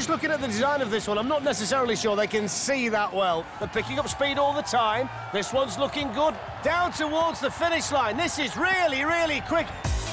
just looking at the design of this one, I'm not necessarily sure they can see that well. They're picking up speed all the time. This one's looking good. Down towards the finish line. This is really, really quick.